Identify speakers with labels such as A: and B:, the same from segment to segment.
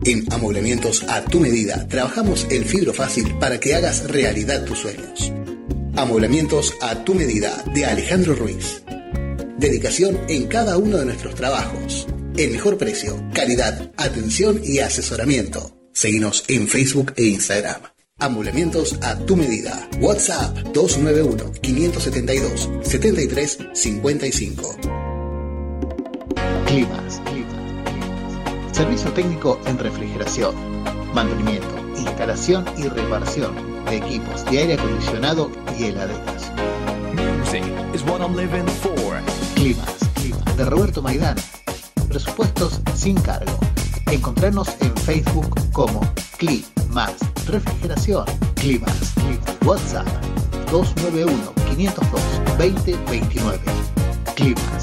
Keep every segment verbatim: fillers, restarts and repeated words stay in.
A: En Amoblamientos a tu medida, trabajamos el fibro fácil para que hagas realidad tus sueños. Amoblamientos a tu medida, de Alejandro Ruiz. Dedicación en cada uno de nuestros trabajos. El mejor precio, calidad, atención y asesoramiento. Seguinos en Facebook e Instagram. Amoblamientos a tu medida. WhatsApp dos nueve uno, cinco siete dos, siete tres cinco cinco. Climas. Servicio técnico en refrigeración, mantenimiento, instalación y reparación de equipos de aire acondicionado y heladeras.
B: Music is what I'm living for.
A: Climas, de Roberto Maidana. Presupuestos sin cargo. Encontrarnos en Facebook como Climas Refrigeración. Climas. WhatsApp dos nueve uno, cinco cero dos, dos cero dos nueve. Climas.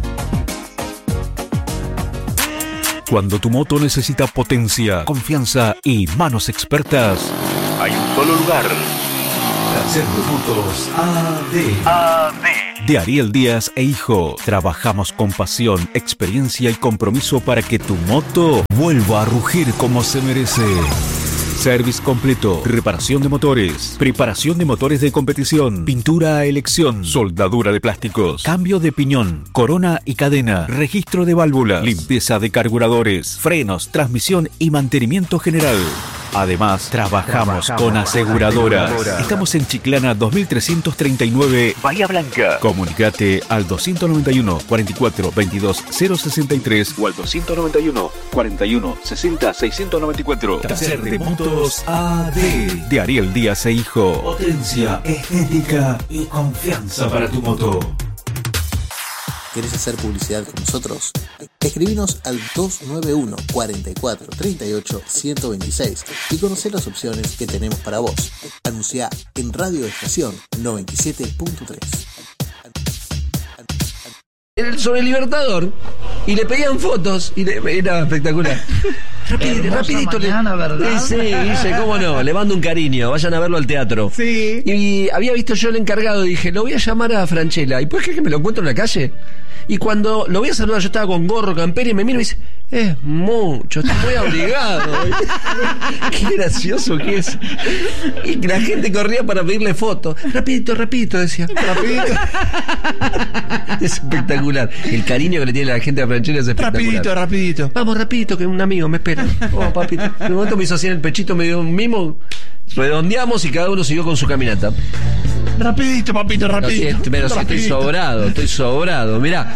C: Cuando tu moto necesita potencia, confianza y manos expertas, hay un solo lugar. Taller de Motos A D. A D. De Ariel Díaz e Hijo. Trabajamos con pasión, experiencia y compromiso para que tu moto vuelva a rugir como se merece. Service completo, reparación de motores, preparación de motores de competición, pintura a elección, soldadura de plásticos, cambio de piñón, corona y cadena, registro de válvulas, limpieza de carburadores, frenos, transmisión y mantenimiento general. Además, trabajamos, trabajamos con aseguradoras. aseguradoras. Estamos en Chiclana dos mil trescientos treinta y nueve, Bahía Blanca. Comunicate al doscientos noventa y uno, cuarenta y cuatro, veintidós, cero sesenta y tres o al doscientos noventa y uno, cuarenta y uno, sesenta, seiscientos noventa y cuatro. Taller de Motos A D. De Ariel Díaz e Hijo. Potencia, estética y confianza para tu moto.
A: ¿Querés hacer publicidad con nosotros? Escribinos al dos nueve uno, cuarenta y cuatro, treinta y ocho, ciento veintiséis y conocé las opciones que tenemos para vos. Anunciá en Radio Estación noventa y siete punto tres.
D: Sobre el Libertador y le pedían fotos y le, era espectacular. Rapidito, rapidito.
E: Mañana, le, ¿verdad?
D: Sí, dice, cómo no, le mando un cariño, vayan a verlo al teatro.
E: Sí.
D: Y había visto yo el encargado, dije, lo voy a llamar a Franchella. ¿Y puedes creer que me lo encuentro en la calle? Y cuando lo voy a saludar, yo estaba con gorro, campera, y me mira y me dice, es mucho, estoy muy obligado. Qué gracioso que es. Y la gente corría para pedirle fotos. Rapidito, rapidito, decía. Rapidito. Es espectacular. El cariño que le tiene la gente a Franchella es espectacular.
E: Rapidito, rapidito.
D: Vamos, rapidito, que un amigo me espera. Oh, papito. En un momento me hizo así en el pechito, me dio un mimo. Redondeamos y cada uno siguió con su caminata.
E: Rapidito, papito, rapidito.
D: Pero sí, estoy sobrado, estoy sobrado. Mirá,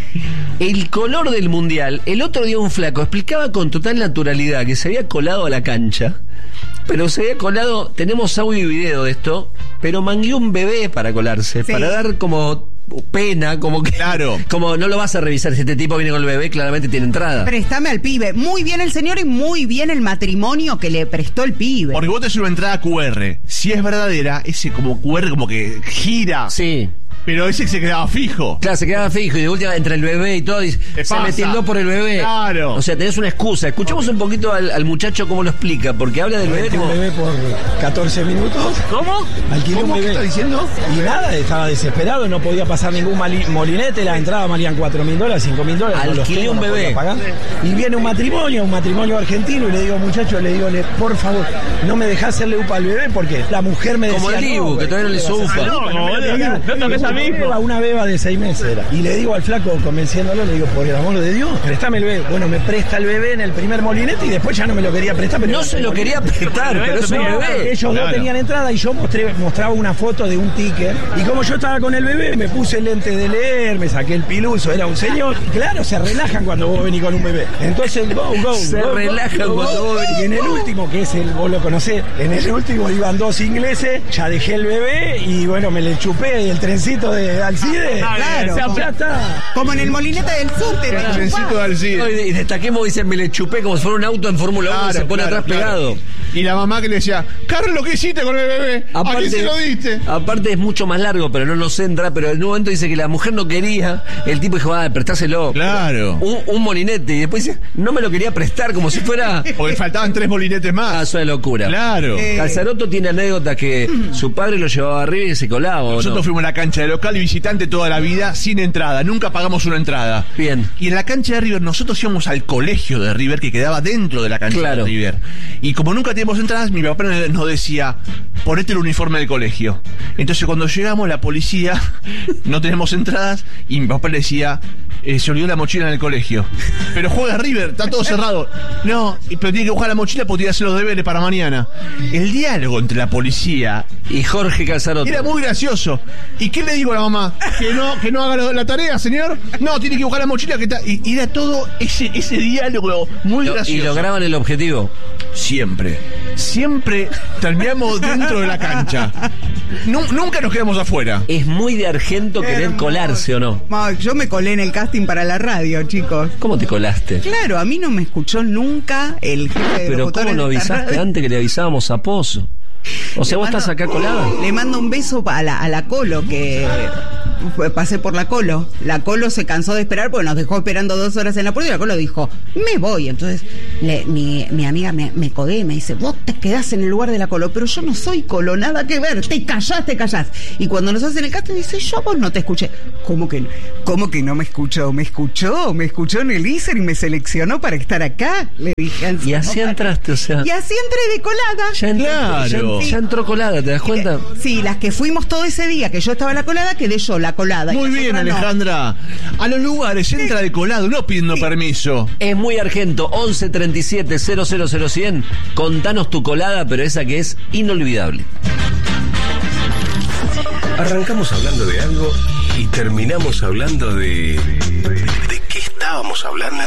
D: el color del mundial. El otro día un flaco explicaba con total naturalidad que se había colado a la cancha, pero se había colado, tenemos audio y video de esto, pero mangueó un bebé para colarse, sí, para dar como pena, como que,
E: claro,
D: como no lo vas a revisar si este tipo viene con el bebé, claramente tiene entrada.
F: Préstame al pibe. Muy bien el señor y muy bien el matrimonio que le prestó el pibe.
E: Porque vos tenés una entrada Q R. Si es verdadera, ese como Q R como que gira.
D: Sí.
E: Pero ese se quedaba fijo.
D: Claro, se quedaba fijo y de última entre el bebé y todo y se me tildó por el bebé.
E: Claro.
D: O sea, tenés una excusa. Escuchemos un poquito al, al muchacho cómo lo explica, porque habla del bebé como...
G: un bebé por catorce minutos.
D: ¿Cómo?
G: Alquilé
E: ¿Cómo?
G: un bebé.
E: ¿Qué está diciendo?
G: Y nada, estaba desesperado, no podía pasar ningún mali- molinete, la entrada valían cuatro mil dólares, cinco mil dólares.
D: Alquilé un bebé.
G: Y viene un matrimonio, un matrimonio argentino, y le digo, muchacho, le digo, le, por favor, no me dejás hacerle upa al bebé, porque la mujer me decía...
D: Como el Dibu,
G: no,
D: que todavía no le hizo upa.
G: No, no, no toques a mi hijo. Una beba de seis meses era. Y le digo al flaco, convenciéndolo, le digo, por el amor de Dios, préstame el bebé. Bueno, me presta el bebé en el primer molinete y después ya no me lo quería prestar. Pero
D: no se lo quería prestar, pero es un bebé.
G: Ellos
E: claro.
G: dos tenían entrada y yo mostré, mostraba una foto de un ticket. Y como yo estaba con el bebé, me puse el lente de leer, me saqué el piluso, era un señor. Y claro, se relajan cuando vos venís con un bebé. Entonces, go, go.
D: Se
G: go,
D: relajan
G: go,
D: cuando
G: go.
D: vos venís.
G: Y en el último, que es el, vos lo conocés, en el último iban dos ingleses, ya dejé el bebé y bueno, me le chupé el trencito de Alcide.
F: Claro.
G: Ya está.
F: Como en el molinete del surte.
E: El trencito de Alcide.
D: Y destaquemos, dicen, me le chupé como si fuera un auto en Fórmula uno,
E: Claro,
D: se pone
E: claro,
D: atrás
E: claro.
D: pegado.
E: Y la mamá que le decía, Carlos, ¿qué hiciste con el bebé? ¿A quién se lo diste?
D: Aparte es mucho más largo, pero no nos entra. Pero en un momento dice que la mujer no quería. El tipo dijo, ah, prestáselo.
E: Claro.
D: Un, un molinete. Y después dice, no me lo quería prestar, como si fuera...
E: Porque faltaban tres molinetes
D: Ah,
E: más.
D: eso es locura.
E: Claro.
F: Eh,
D: Calzaroto tiene anécdotas que su padre lo llevaba arriba y se colaba. ¿o
E: Nosotros
D: no?
E: fuimos a la cancha del local y visitante toda la vida, sin entrada, nunca pagamos una entrada.
D: Bien.
E: Y en la cancha de River, nosotros íbamos al colegio de River, que quedaba dentro de la cancha
D: Claro.
E: de River. Y como nunca teníamos entradas, mi papá nos decía, ponete el uniforme del colegio. Entonces cuando llegamos, la policía, no tenemos entradas, y mi papá le decía, eh, se olvidó la mochila en el colegio. Pero juega River, está todo cerrado. No, pero tiene que buscar la mochila porque tiene que hacer los deberes para mañana. El diálogo entre la policía
D: Y Jorge Calzarotto.
E: era muy gracioso. ¿Y qué le digo a la mamá? ¿Que no, que no haga lo- la tarea, señor? No, tiene que buscar la mochila que está. Y, y era todo ese, ese diálogo muy
D: Lo-
E: gracioso.
D: y lograban el objetivo.
E: Siempre. Siempre terminamos dentro de la cancha. Nu- nunca nos quedamos afuera.
D: Es muy de Argento querer
F: Hermoso.
D: colarse, ¿o no?
F: No, yo me colé en el casting para la radio, chicos.
D: ¿Cómo te colaste?
F: Claro, a mí no me escuchó nunca el jefe de
D: Pero
F: locutores
D: ¿cómo no
F: de esta
D: avisaste
F: radio.
D: antes que le avisábamos a Pozo? O sea,
F: Le
D: vos
F: mando-
D: estás acá colada.
F: Le mando un beso a la, a la Colo, que fue- pasé por la Colo. La Colo se cansó de esperar porque nos dejó esperando dos horas en la puerta y la Colo dijo, me voy. Entonces le- mi, mi amiga me, me codé y me dice, vos te quedás en el lugar de la Colo, pero yo no soy Colo, nada que ver, te callás, te callás. Y cuando nos hacen el casting dice, yo a vos no te escuché. ¿Cómo que, ¿Cómo que no me escuchó? Me escuchó, me escuchó en el I S E R y me seleccionó para estar acá. Le dije
D: Y así entraste, o sea.
F: Y así entré de colada.
D: Ya entró,
E: Claro.
D: ya, ya entró colada, ¿te das cuenta?
F: Sí, las que fuimos todo ese día que yo estaba en la colada, quedé yo la colada. y
E: Muy
F: las
E: bien,
F: otras no.
E: Alejandra. A los lugares entra de colado, no pidiendo permiso.
D: Es muy Argento, once treinta y siete cero cero cero cien. Contanos tu colada, pero esa que es inolvidable.
H: Arrancamos hablando de algo y terminamos hablando de... ¿De qué estábamos hablando?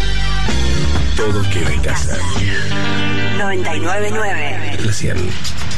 H: Todo queda en casa.
I: noventa y nueve punto nueve.
H: La cien.